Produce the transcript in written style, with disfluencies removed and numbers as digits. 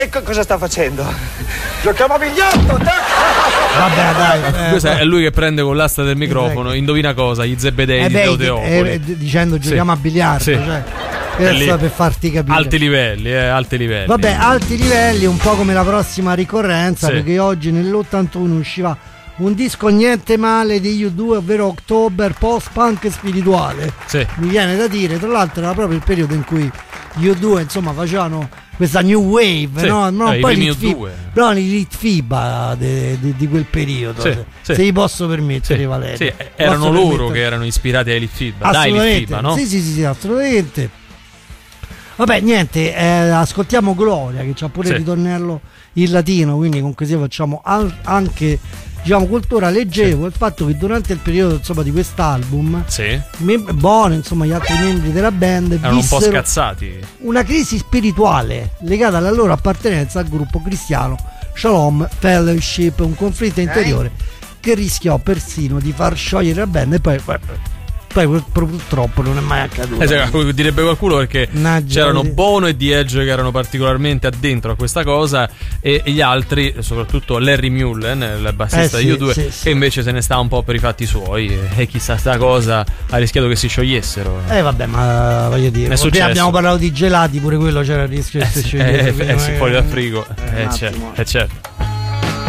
Cosa sta facendo? Giochiamo a biliardo, vabbè dai, questo è lui che prende con l'asta del microfono, indovina cosa, gli Zebedei di Teoteopoli, dicendo giochiamo a biliardo, cioè, per farti capire. Alti livelli. Vabbè, alti livelli, un po' come la prossima ricorrenza, perché oggi nell'81 usciva un disco niente male di U2, ovvero October, post-punk spirituale. Mi viene da dire, tra l'altro era proprio il periodo in cui U2 insomma facevano questa new wave, no? Poi l'Elite FIBA di quel periodo, se gli posso permettere, Valerio. Erano loro che erano ispirati a Elite FIBA, assolutamente. Elite FIBA, no? Sì, assolutamente. Vabbè, niente, ascoltiamo Gloria, che c'ha pure il ritornello in latino, quindi comunque facciamo anche, diciamo, cultura. Leggevo il fatto che durante il periodo, insomma, di quest'album, Bono, insomma, gli altri membri della band erano un po' scazzati, una crisi spirituale legata alla loro appartenenza al gruppo cristiano Shalom Fellowship, un conflitto interiore che rischiò persino di far sciogliere la band, e poi purtroppo non è mai accaduto. Direbbe qualcuno, perché c'erano Bono e The Edge che erano particolarmente addentro a questa cosa, e gli altri, soprattutto Larry Mullen, il bassista di U2, che invece se ne sta un po' per i fatti suoi, e chissà, sta cosa ha rischiato che si sciogliessero. Vabbè, ma voglio dire, abbiamo parlato di gelati, pure quello c'era il rischio che si sciogliesse. Fuori dal frigo, certo.